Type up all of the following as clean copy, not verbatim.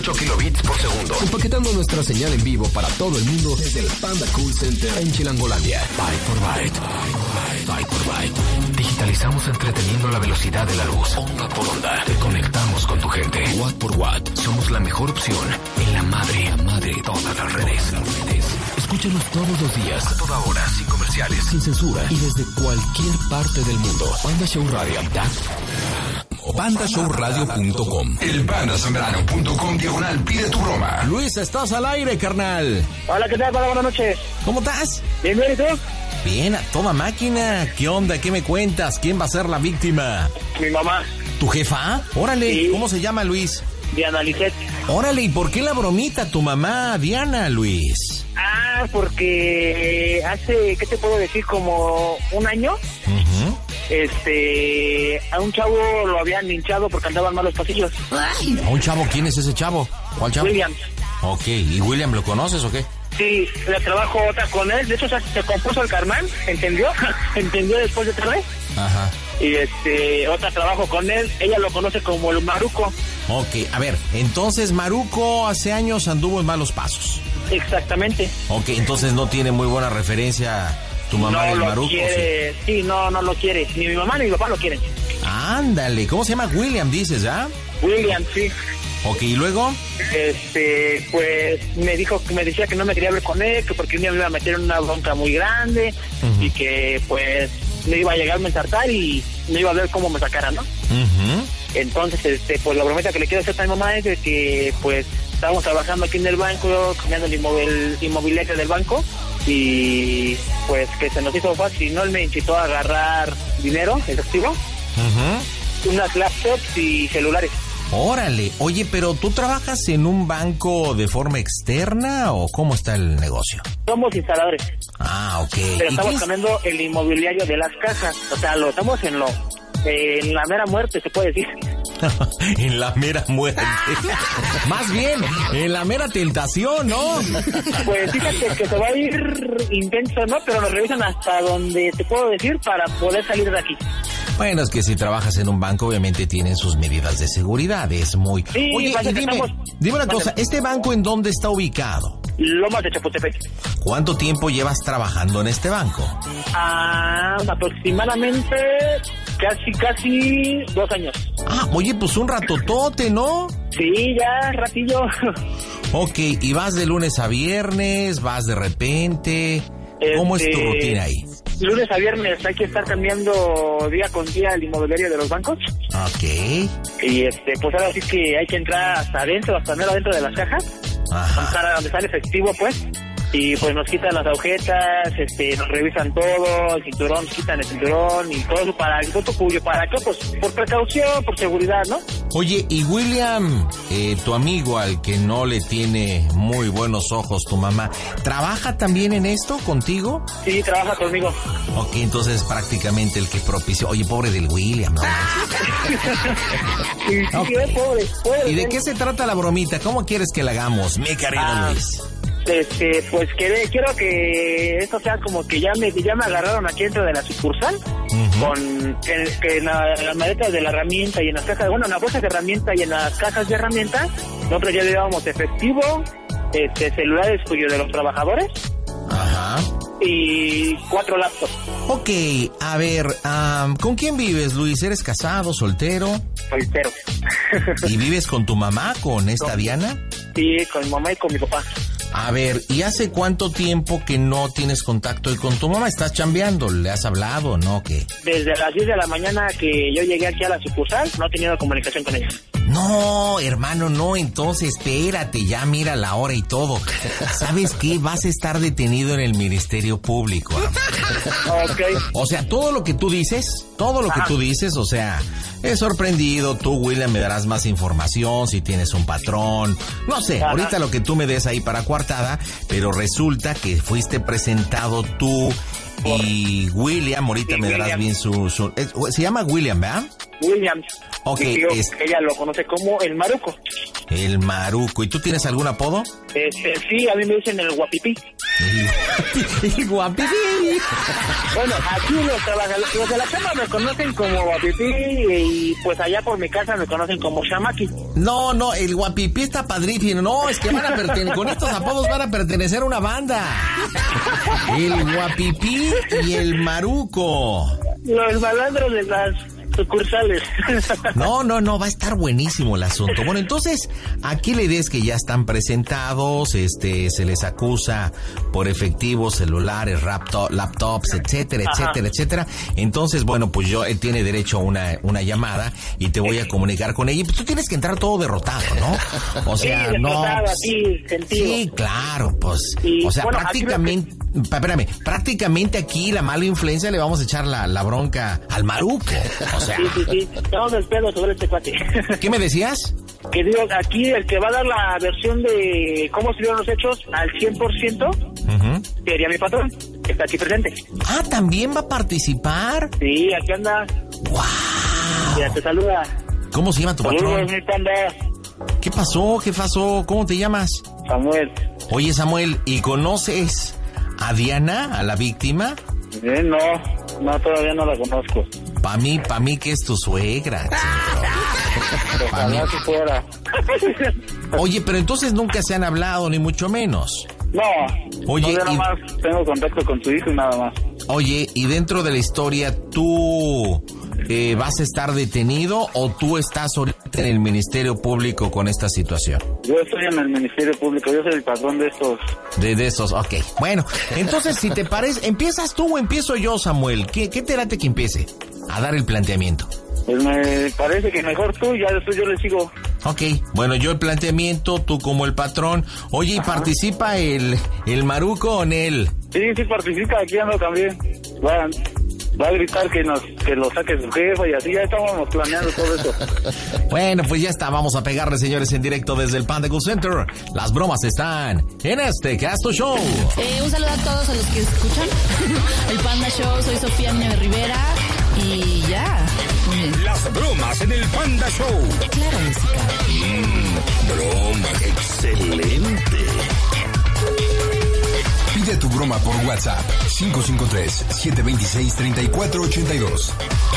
128 kilobits por segundo. Empaquetando nuestra señal en vivo para todo el mundo desde el Panda Cool Center en Chilangolandia. Byte por byte. Byte por byte. Digitalizamos entreteniendo a la velocidad de la luz. Onda por onda. Te conectamos con tu gente. Watt por watt. Somos la mejor opción en la madre de todas las redes. Escúchanos todos los días, a toda hora, sin comerciales, sin censura y desde cualquier parte del mundo. Panda Show Radio. PandaShowRadio.com. El pandasambrano.com/. Pide tu broma. Luis, estás al aire, carnal. Hola, ¿qué tal? Buenas noches. ¿Cómo estás? Bien, ¿y tú? Bien, a toda máquina. ¿Qué onda? ¿Qué me cuentas? ¿Quién va a ser la víctima? Mi mamá. ¿Tu jefa? Órale, Sí. ¿Cómo se llama, Luis? Diana Lisset. Órale, ¿y por qué la bromita tu mamá, Diana, Luis? Porque hace, ¿qué te puedo decir? Como un año, Uh-huh. a un chavo lo habían linchado porque andaban mal los pasillos. ¿A un chavo? ¿Quién es ese chavo? ¿Cuál chavo? William. Ok, ¿y William lo conoces o qué? Sí, le trabajo otra con él. De hecho, se compuso el carnal, ¿entendió? ¿Entendió después de tarde? Ajá. Y otra trabajo con él. Ella lo conoce como el Maruco. Ok, a ver, entonces Maruco hace años anduvo en malos pasos. Exactamente. Ok, entonces no tiene muy buena referencia tu mamá No del lo Maruco. quiere. Sí, no lo quiere. Ni mi mamá ni mi papá lo quieren. Ándale, ¿cómo se llama? William, dices, ¿ah? William, sí. Ok, ¿y luego? Pues me decía que no me quería ver con él, que porque un día me iba a meter en una bronca muy grande. Uh-huh. Y que pues me iba a llegarme a ensartar y me iba a ver cómo me sacara, ¿no? Uh-huh. Entonces, pues la bromita que le quiero hacer a mi mamá es de que pues estábamos trabajando aquí en el banco, cambiando el inmobiliario del banco, y pues que se nos hizo fácil, ¿no? Él me incitó a agarrar dinero, efectivo, unas laptops y celulares. Órale, oye, pero ¿tú trabajas en un banco de forma externa o cómo está el negocio? Somos instaladores. Ah, ok. Pero estamos cambiando el inmobiliario de las casas, o sea, lo estamos en la mera muerte, se puede decir. En la mera muerte. Más bien, en la mera tentación, ¿no? Pues fíjate que se va a ir intenso, ¿no? Pero nos revisan hasta donde te puedo decir para poder salir de aquí. Bueno, es que si trabajas en un banco, obviamente tienen sus medidas de seguridad, es muy... Sí, oye, y dime una cosa, ¿este banco en dónde está ubicado? Lomas de Chapultepec. ¿Cuánto tiempo llevas trabajando en este banco? Aproximadamente casi 2 años. Ah, oye, pues un ratotote, ¿no? Sí, ya, ratillo. Ok, ¿y vas de lunes a viernes? ¿Vas de repente? ¿Cómo es tu rutina ahí? Lunes a viernes hay que estar cambiando día con día el inmobiliario de los bancos. Ok. Y pues ahora sí que hay que entrar hasta adentro, hasta mero adentro de las cajas. Ajá. Donde sale efectivo, pues. Y pues nos quitan las agujetas, nos revisan todo, el cinturón, nos quitan el cinturón y todo eso para qué, pues por precaución, por seguridad, ¿no? Oye, y William, tu amigo al que no le tiene muy buenos ojos tu mamá, ¿trabaja también en esto contigo? Sí, trabaja conmigo. Ok, entonces prácticamente el que propició. Oye, pobre del William, ¿no? Sí, Okay. Pobre. ¿Y de qué se trata la bromita? ¿Cómo quieres que la hagamos, mi querido Luis? Pues quiero que esto sea como que ya me agarraron aquí dentro de la sucursal. Uh-huh. Con que en las maletas de la herramienta y en las cajas, bueno, en las bolsas de herramienta y en las cajas de herramienta, nosotros ya llevábamos efectivo, celulares de los trabajadores. Ajá. Y 4 laptops. Ok, a ver, ¿con quién vives, Luis? ¿Eres casado, soltero? Soltero. ¿Y vives con tu mamá, con esta Diana? Sí, con mi mamá y con mi papá. A ver, ¿y hace cuánto tiempo que no tienes contacto hoy con tu mamá? ¿Estás chambeando? ¿Le has hablado o no? ¿Qué? Desde las 10 de la mañana que yo llegué aquí a la sucursal, no he tenido comunicación con ella. No, hermano, no, entonces espérate, ya mira la hora y todo. ¿Sabes qué? Vas a estar detenido en el Ministerio Público. Ok. O sea, todo lo que tú dices, o sea, he sorprendido, tú, William, me darás más información, si tienes un patrón, no sé, ahorita lo que tú me des ahí para coartada, pero resulta que fuiste presentado tú y William, ahorita me darás bien su se llama William, ¿verdad? Williams. Ok, ella lo conoce como el Maruco. El Maruco. ¿Y tú tienes algún apodo? Sí, a mí me dicen el Guapipí. El Guapipí. Bueno, aquí los de la chamba me conocen como Guapipí y pues allá por mi casa me conocen como Shamaki. No, el Guapipí está padrísimo. No, es que van a pertenecer, con estos apodos van a pertenecer a una banda. El Guapipí y el Maruco. Los malandros de las sucursales. No, va a estar buenísimo el asunto. Bueno, entonces, aquí la idea es que ya están presentados, se les acusa por efectivos, celulares, laptops, etcétera. Entonces, bueno, pues él tiene derecho a una llamada y te voy a comunicar con ella. Y pues tú tienes que entrar todo derrotado, ¿no? O sea, sí, no. Así, sentido. Sí, claro, pues. Y, o sea, bueno, prácticamente aquí la mala influencia le vamos a echar la bronca al Maruco. O sea. Sí. Estamos el pedo sobre este cuate. ¿Qué me decías? Que digo, aquí el que va a dar la versión de cómo se dieron los hechos al 100%, sería mi patrón, que está aquí presente. Ah, ¿también va a participar? Sí, aquí anda. ¡Wow! Ya te saluda. ¿Cómo se llama tu patrón? Saludos, mi panda. ¿Qué pasó? ¿Cómo te llamas? Samuel. Oye, Samuel, ¿y conoces a Diana, a la víctima? No, todavía no la conozco. Pa' mí que es tu suegra. Ojalá que fuera. Oye, pero entonces nunca se han hablado, ni mucho menos. No, oye, nada más tengo contacto con tu hijo y nada más. Oye, y dentro de la historia, ¿tú vas a estar detenido o tú estás ahorita en el Ministerio Público con esta situación? Yo estoy en el Ministerio Público, yo soy el patrón de estos. De estos, ok. Bueno, entonces, si te parece, ¿empiezas tú o empiezo yo, Samuel? ¿Qué te late que empiece a dar el planteamiento? Pues me parece que mejor tú, ya después yo le sigo. Ok, bueno, yo el planteamiento, tú como el patrón. Oye, ¿y participa el Maruco o él? Sí participa, aquí ando también. Va a gritar que lo saque su jefa y así, ya estábamos planeando todo eso. Bueno, pues ya está, vamos a pegarle, señores, en directo desde el Panda Cool Center. Las bromas están en este Casto Show. Un saludo a todos a los que escuchan el Panda Show, soy Sofía Niño de Rivera y ya. Muy bien. Las bromas en el Panda Show. Claro, música. Broma, excelente. Pide tu broma por WhatsApp 553-726-3482.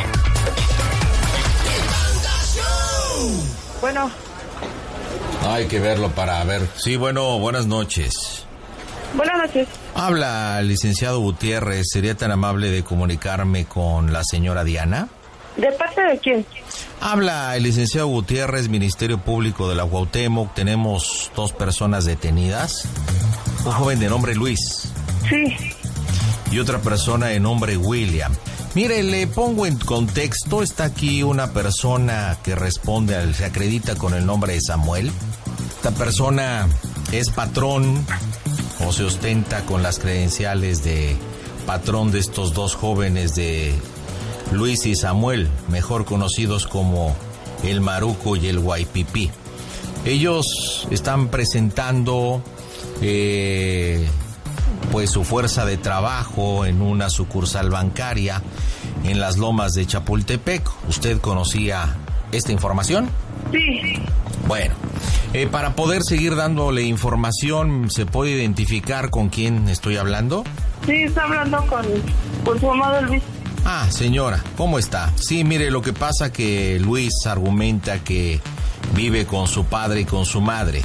Bueno. Hay que verlo para ver. Sí, bueno, buenas noches. Buenas noches. Habla el licenciado Gutiérrez. ¿Sería tan amable de comunicarme con la señora Diana? ¿De parte de quién? Habla el licenciado Gutiérrez, Ministerio Público de la Cuauhtémoc. Tenemos 2 personas detenidas. Un joven de nombre Luis. Sí. Y otra persona de nombre William. Mire, le pongo en contexto. Está aquí una persona que se acredita con el nombre de Samuel. Esta persona es patrón o se ostenta con las credenciales de patrón de estos 2 jóvenes de Luis y Samuel, mejor conocidos como el Maruco y el Guapipí. Ellos están presentando pues su fuerza de trabajo en una sucursal bancaria en las Lomas de Chapultepec. ¿Usted conocía esta información? Sí. Bueno, para poder seguir dándole información, ¿se puede identificar con quién estoy hablando? Sí, está hablando con su amado Luis. Ah, señora, ¿cómo está? Sí, mire, lo que pasa que Luis argumenta que vive con su padre y con su madre.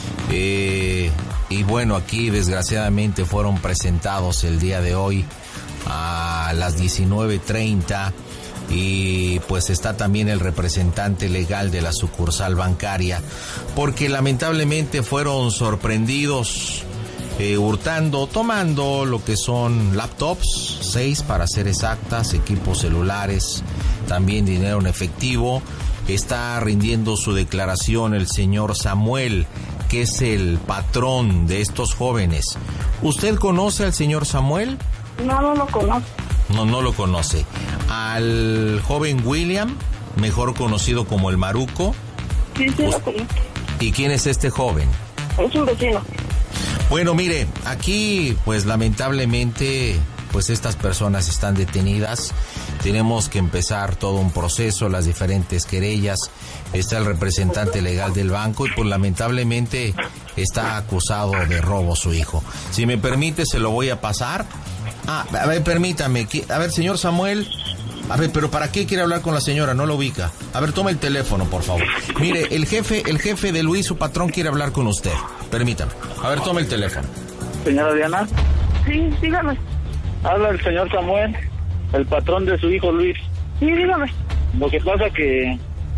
Y bueno, aquí desgraciadamente fueron presentados el día de hoy a las 19:30 y pues está también el representante legal de la sucursal bancaria porque lamentablemente fueron sorprendidos hurtando, tomando lo que son laptops, 6 para ser exactas, equipos celulares, también dinero en efectivo. Está rindiendo su declaración el señor Samuel, que es el patrón de estos jóvenes. ¿Usted conoce al señor Samuel? No lo conozco. No lo conoce. ¿Al joven William, mejor conocido como el Maruco? Sí, lo conozco. ¿Y quién es este joven? Es un vecino. Bueno, mire, aquí pues lamentablemente pues estas personas están detenidas. Tenemos que empezar todo un proceso, las diferentes querellas. Está el representante legal del banco y pues lamentablemente está acusado de robo su hijo. Si me permite, se lo voy a pasar A ver, permítame. A ver, señor Samuel. A ver, pero ¿para qué quiere hablar con la señora? No lo ubica. A ver, toma el teléfono, por favor. Mire, el jefe de Luis, su patrón, quiere hablar con usted. Permítame. A ver, toma el teléfono. Señora Diana. Sí, dígame. Habla el señor Samuel, el patrón de su hijo Luis. Sí, dígame. Lo que pasa que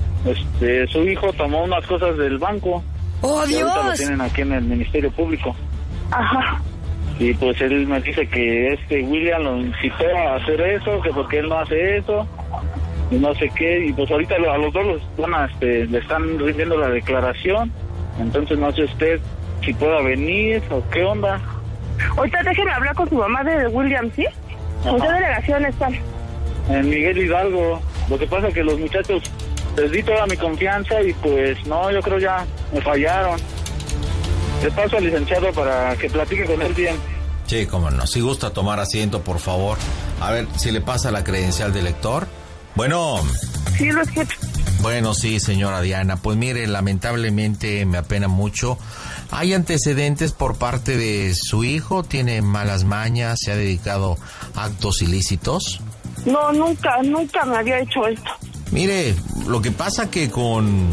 su hijo tomó unas cosas del banco. ¡Oh, y ahorita lo Dios! tienen aquí en el Ministerio Público. Ajá. Y pues él me dice que William lo incitó a hacer eso, que porque él no hace eso, y no sé qué. Y pues ahorita a los dos le están rindiendo la declaración. Entonces no sé usted si pueda venir o qué onda. Ahorita déjeme hablar con su mamá de William, ¿sí? ¿En qué delegación están? En Miguel Hidalgo. Lo que pasa que los muchachos les di toda mi confianza y pues no, yo creo ya me fallaron. Le paso al licenciado para que platique con él bien. Sí, cómo no. Si gusta tomar asiento, por favor. A ver, si le pasa la credencial de lector. Bueno. Sí, lo escucho. Bueno, sí, señora Diana. Pues mire, lamentablemente me apena mucho. Hay antecedentes por parte de su hijo, tiene malas mañas, se ha dedicado a actos ilícitos. No, nunca me había hecho esto. Mire, lo que pasa que con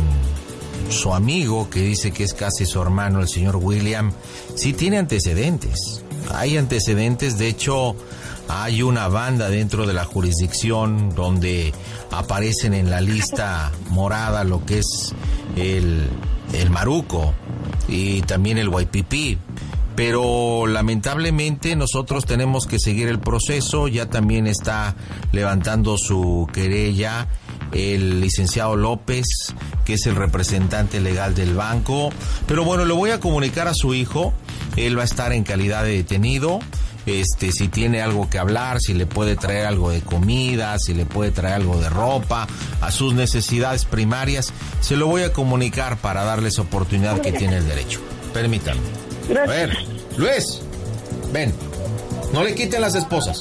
su amigo, que dice que es casi su hermano, el señor William, sí tiene antecedentes. Hay antecedentes, de hecho, hay una banda dentro de la jurisdicción donde aparecen en la lista morada lo que es el Maruco y también el YPP. Pero lamentablemente nosotros tenemos que seguir el proceso. Ya también está levantando su querella el licenciado López, que es el representante legal del banco. Pero bueno, le voy a comunicar a su hijo. Él va a estar en calidad de detenido. Si tiene algo que hablar, si le puede traer algo de comida, si le puede traer algo de ropa, a sus necesidades primarias, se lo voy a comunicar para darles oportunidad que tiene el derecho. Permítanme. A ver, Luis, ven. No le quiten las esposas.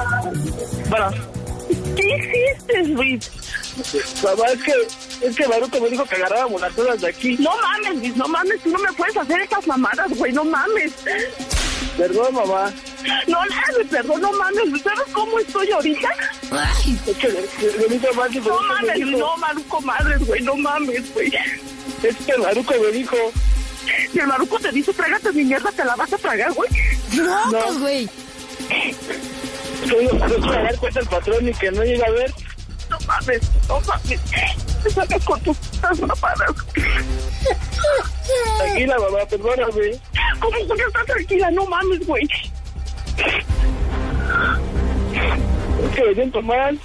Bueno, ¿qué hiciste, Luis? Mamá, es que Maruco me dijo que agarráramos las cosas de aquí. No mames, Luis, no mames, tú no me puedes hacer estas mamadas, güey, no mames. Perdón, mamá. No, perdón, no mames, ¿sabes cómo estoy ahorita? Ay, Es que le hizo mal. No mames, no, Maruco, madres, güey, no mames, güey. Es que Maruco me dijo. Si el Maruco te dice, trágate mi mierda, ¿te la vas a tragar, güey? no, pues, güey. Que no se va a dar cuenta el patrón y que no llega a ver. No mames, te sacas con tus putas mamadas. Tranquila, mamá, perdóname. ¿Cómo que estás tranquila? No mames, güey. Es que me siento mal.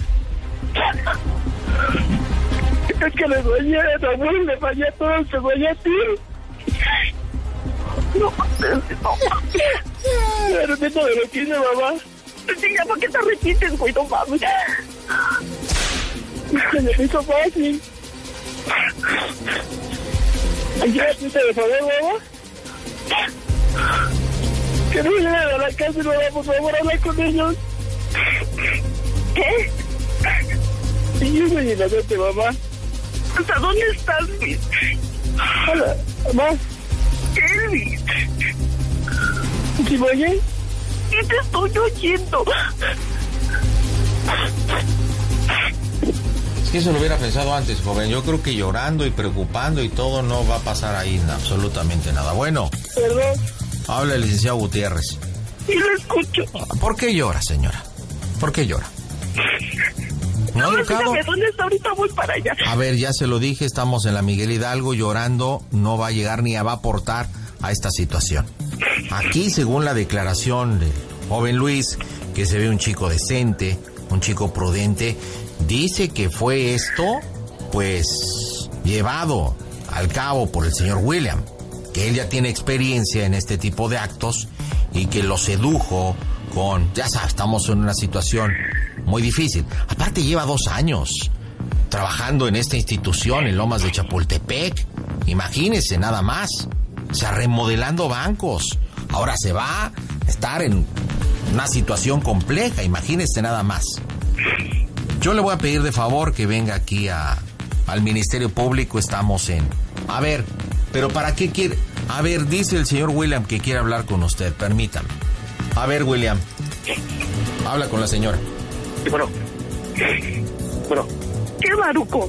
Es que le fallé a Samuel, le fallé a todos, te fallé a ti. No mames, no mames. Me arrepiento de lo que hice, mamá. Chinga, ¿por qué te arrepientes, güey? No mames. Se me hizo fácil. ¿Ya te favor, mamá? Que no lleguen a la casa, mamá, por favor, habla con ellos. ¿Qué? Y yo soy inocente, mamá. ¿Hasta dónde estás, Luis? Hola, mamá. ¿Qué, Luis? ¿Sí me oyes? ¿Qué te estoy oyendo? Es que eso lo hubiera pensado antes, joven. Yo creo que llorando y preocupando y todo no va a pasar ahí absolutamente nada. Bueno, Perdón. habla el licenciado Gutiérrez. Sí lo escucho. ¿Por qué llora, señora? ¿Por qué llora? ¿No ha educado? Dígame, ¿dónde está? Ahorita voy para allá. A ver, ya se lo dije, estamos en la Miguel Hidalgo llorando, no va a llegar ni va a aportar a esta situación. Aquí, según la declaración del joven Luis, que se ve un chico decente, un chico prudente, dice que fue esto, pues, llevado al cabo por el señor William, que él ya tiene experiencia en este tipo de actos y que lo sedujo con, ya sabes, estamos en una situación muy difícil. Aparte lleva 2 años trabajando en esta institución en Lomas de Chapultepec. Imagínese nada más. O sea, remodelando bancos. Ahora se va a estar en una situación compleja. Imagínese nada más. Yo le voy a pedir de favor que venga aquí al Ministerio Público. Estamos en... A ver, pero ¿para qué quiere? A ver, dice el señor William que quiere hablar con usted. Permítame. A ver, William. Habla con la señora. Sí, bueno. ¿Qué Maruco?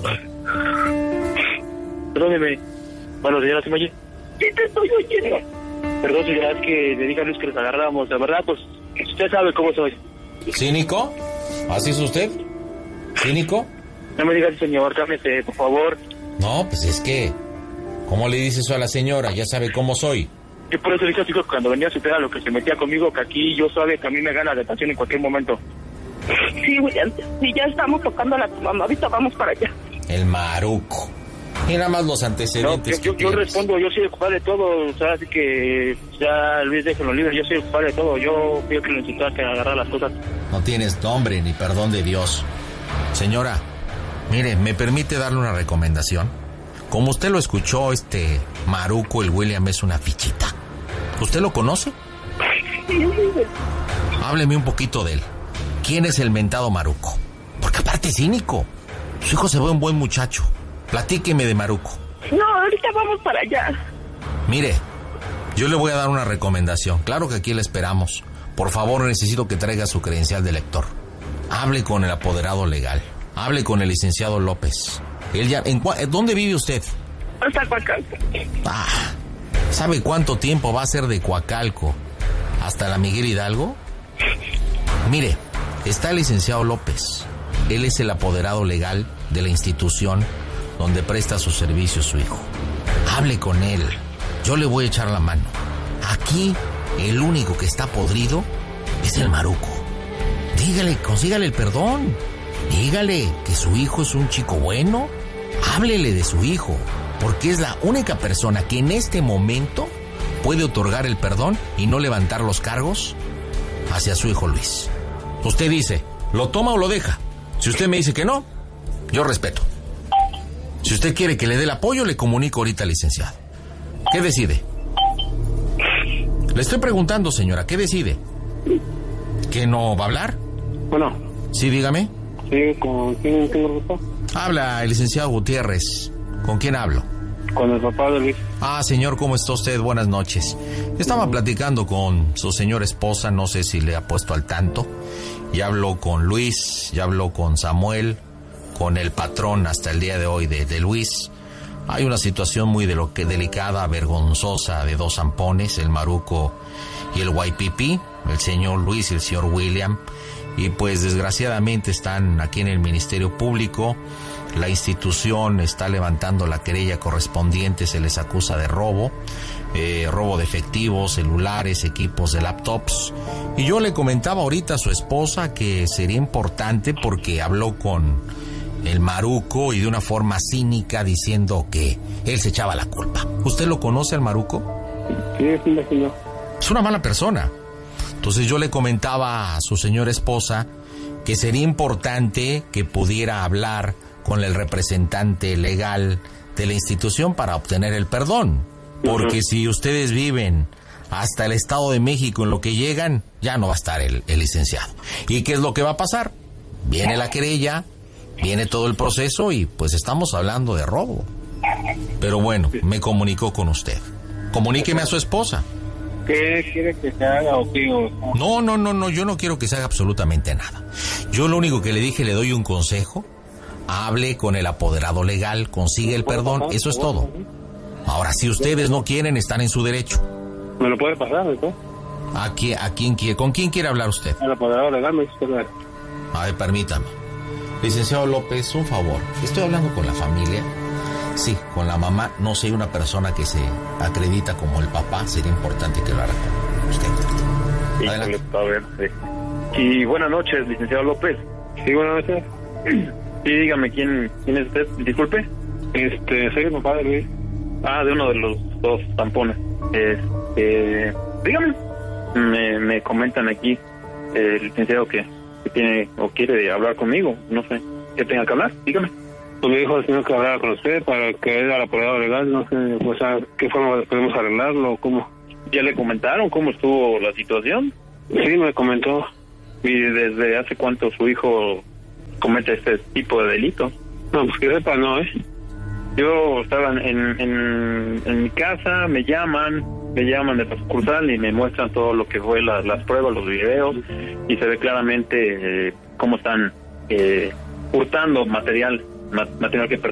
Perdóneme. Bueno, señora, ¿sí me oye? Sí te estoy oyendo. Perdón, señora, es que le dije a Luis que nos agarramos. La verdad, pues, usted sabe cómo soy. ¿Cínico? ¿Así es usted? ¿Cínico? No me digas, señor, cálmese, por favor. No, pues es que... ¿Cómo le dice eso a la señora? Ya sabe cómo soy. Yo por eso le dije a su hijo que cuando venía a su peda lo que se metía conmigo, que aquí yo sabe que a mí me gana la detención en cualquier momento. Sí, William, sí, ya estamos tocando a tu mamá. Ahorita vamos para allá. El maruco. Y nada más los antecedentes. No, yo respondo, yo soy el culpable de todo, o sea, así que ya Luis déjenlo libre, yo soy el culpable de todo, yo pido que lo incitó a que agarrar las cosas. No tienes nombre ni perdón de Dios. Señora, mire, ¿me permite darle una recomendación? Como usted lo escuchó, maruco, el William, es una fichita. ¿Usted lo conoce? Hábleme un poquito de él. ¿Quién es el mentado maruco? Porque aparte es cínico. Su hijo se ve un buen muchacho. Platíqueme de Maruco. No, ahorita vamos para allá. Mire, yo le voy a dar una recomendación. Claro que aquí le esperamos. Por favor, necesito que traiga su credencial de lector. Hable con el apoderado legal. Hable con el licenciado López. Él ya... ¿Dónde vive usted? Hasta Coacalco. ¿Sabe cuánto tiempo va a ser de Coacalco hasta la Miguel Hidalgo? Mire, está el licenciado López. Él es el apoderado legal de la institución donde presta sus servicios su hijo. Hable con él. Yo le voy a echar la mano. Aquí, el único que está podrido es el maruco. Dígale, consígale el perdón. Dígale que su hijo es un chico bueno. Háblele de su hijo, porque es la única persona que en este momento puede otorgar el perdón y no levantar los cargos hacia su hijo Luis. Usted dice, ¿lo toma o lo deja? Si usted me dice que no, yo respeto. Si usted quiere que le dé el apoyo, le comunico ahorita al licenciado. ¿Qué decide? Le estoy preguntando, señora, ¿qué decide? ¿Que no va a hablar? Bueno. Sí, dígame. Sí, ¿con quién tengo el gusto? Habla el licenciado Gutiérrez. ¿Con quién hablo? Con el papá de Luis. Señor, ¿cómo está usted? Buenas noches. Estaba platicando con su señora esposa, no sé si le ha puesto al tanto. Ya habló con Luis, ya habló con Samuel, con el patrón hasta el día de hoy de Luis. Hay una situación muy delicada, vergonzosa de dos zampones, el maruco y el YPP, el señor Luis y el señor William. Y pues desgraciadamente están aquí en el Ministerio Público. La institución está levantando la querella correspondiente, se les acusa de robo de efectivos, celulares, equipos de laptops. Y yo le comentaba ahorita a su esposa que sería importante porque habló con el maruco y de una forma cínica diciendo que él se echaba la culpa. ¿Usted lo conoce al maruco? Sí, señor. Es una mala persona. Entonces yo le comentaba a su señora esposa que sería importante que pudiera hablar con el representante legal de la institución para obtener el perdón. Porque si ustedes viven hasta el Estado de México en lo que llegan, ya no va a estar el licenciado. ¿Y qué es lo que va a pasar? Viene la querella, viene todo el proceso y pues estamos hablando de robo. Pero bueno, me comunicó con usted. Comuníqueme a su esposa. ¿Qué quiere que se haga o qué? No, yo no quiero que se haga absolutamente nada. Yo lo único que le dije, le doy un consejo. Hable con el apoderado legal, consigue el perdón, eso es todo. Ahora, si ustedes no quieren, están en su derecho. ¿Me lo puede pasar, ¿no? ¿Con quién quiere hablar usted? El apoderado legal, me dice. A ver, permítame. Licenciado López, un favor. Estoy hablando con la familia. Sí, con la mamá. No sé, una persona que se acredita como el papá. Sería importante que lo haga con usted. Adelante. A ver, sí. Y buenas noches, licenciado López. Sí, buenas noches. Sí, dígame, ¿quién es usted? Disculpe. Soy el papá de Luis. De uno de los dos tampones. Dígame. Me comentan aquí el licenciado que tiene o quiere hablar conmigo. No sé qué tenga que hablar. Dígame. Pues me dijo el señor que hablara con usted para que él al apoderado legal, no sé, o sea, ¿qué forma podemos arreglarlo o cómo? ¿Ya le comentaron cómo estuvo la situación? Sí, me comentó. ¿Y desde hace cuánto su hijo comete este tipo de delitos? No, pues que sepa, no, Yo estaba en mi casa, me llaman, me llaman de la sucursal y me muestran todo lo que fue las pruebas, los videos, y se ve claramente cómo están hurtando material que